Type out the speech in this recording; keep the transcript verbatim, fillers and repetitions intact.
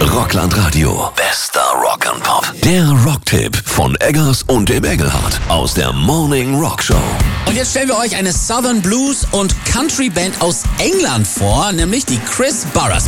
Rockland Radio. Bester Rock'n'Pop. Der Rocktipp von Eggers und dem Engelhardt aus der Morning Rock Show. Und jetzt stellen wir euch eine Southern Blues und Country Band aus England vor, nämlich die Chris Burrers.